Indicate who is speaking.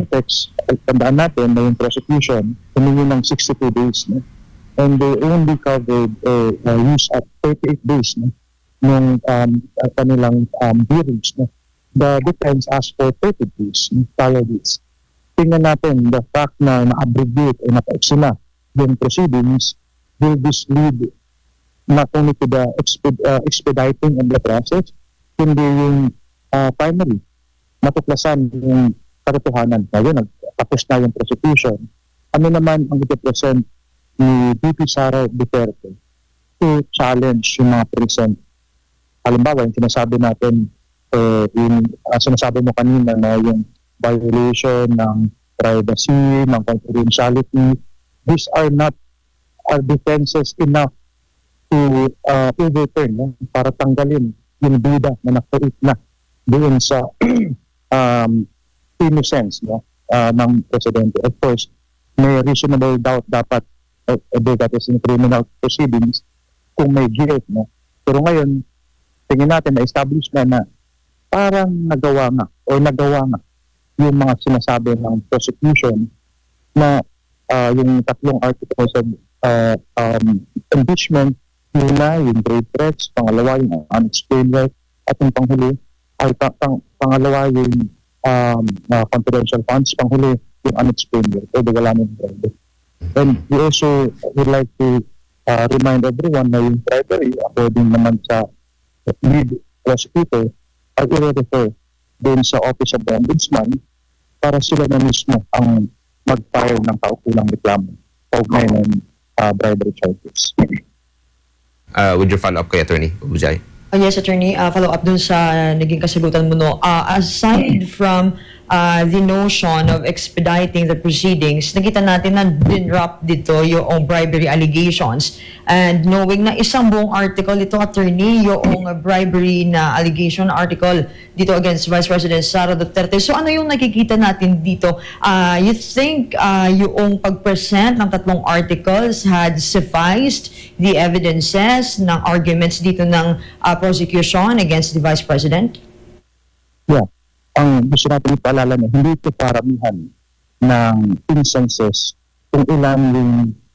Speaker 1: context, tandaan natin na yung prosecution, humingi ng 62 days. No? And they only covered use at 38 days no? Nung kanilang hearings. No? The defense asked for 30 days prior days. Tingnan natin the fact na na-abrogate o naka-exi na yung proceedings will this lead not only to the expediting of the process, kundi yung finally matuklasan yung katotohanan. Ngayon, tapos na yung prosecution. Ano naman ang ito-present ni VP Sara Duterte to challenge yung mga present? Halimbawa, yung sinasabi natin, yung sinasabi mo kanina na yung violation ng privacy, ng confidentiality, these are not defenses enough to overturn, no? Para tanggalin yung bida na nakauit na doon sa innocence no? Ng presidente. Of course, may reasonable doubt dapat that is in criminal proceedings kung may guilt. No? Pero ngayon, tingin natin na establish na parang nagawa nga yung mga sinasabi ng prosecution na yung tatlong articles of impeachment, yung grave threats, pangalawa yung unexplained right, at yung panghuli ay pangalawa yung confidential funds, panghuli yung unexplained right, o wala nang bribery. And we also would like to remind everyone na yung bribery, according naman sa lead prosecutor, ay i-refer doon sa Office of the Ombudsman para sila na mismo ang mag-file ng kaukulang reklamo kaugnay ng bribery charges.
Speaker 2: Would you follow up kay Attorney Ubujay?
Speaker 3: Yes, Attorney. Follow up dun sa naging kasagutan mo. No? Aside from the notion of expediting the proceedings, nakita natin na dinrap dito yung bribery allegations. And knowing na isang buong article ito, Attorney, yung bribery na allegation article dito against Vice President Sara Duterte. So ano yung nakikita natin dito? You think yung pag-present ng tatlong articles had sufficed the evidences ng arguments dito ng prosecution against the Vice President?
Speaker 1: Yeah. Ang gusto natin ipaalala na hindi ito paramihan ng instances kung ilan yung